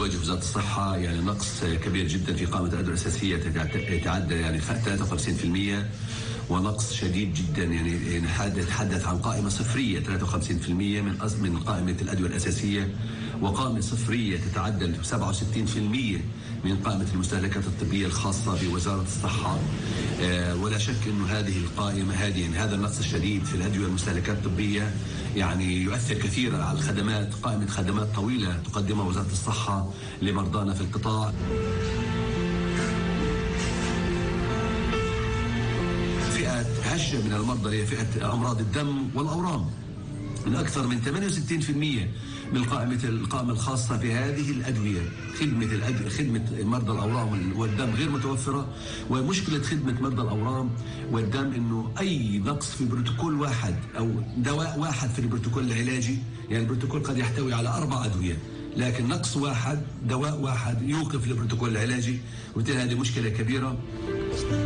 تواجه وزارة الصحة يعني نقص كبير جدا في قائمة الأدوية الأساسية يتعدى يعني 53%، ونقص شديد جدا يعني نتحدث عن قائمة صفرية 53% من قائمة الأدوية الأساسية، وقائمة صفرية تتعدى 67% من قائمة المستهلكات الطبية الخاصة بوزارة الصحة. ولا شك أنه هذه القائمة هذا النقص الشديد في الأدوية والمستهلكات الطبية يعني يؤثر كثيرا على الخدمات، قائمة خدمات طويلة تقدمها وزارة الصحة لمرضانا في القطاع. فئة هشة من المرضى هي فئة أمراض الدم والأورام، من أكثر من 68% من القائمة الخاصة بهذه الأدوية. خدمة مرضى الأورام والدم غير متوفرة، ومشكلة خدمة مرضى الأورام والدم إنه أي نقص في بروتوكول واحد أو دواء واحد في البروتوكول العلاجي، يعني البروتوكول قد يحتوي على 4 أدوية، لكن نقص واحد دواء واحد يوقف البروتوكول العلاجي، وبالتالي هذه مشكلة كبيرة.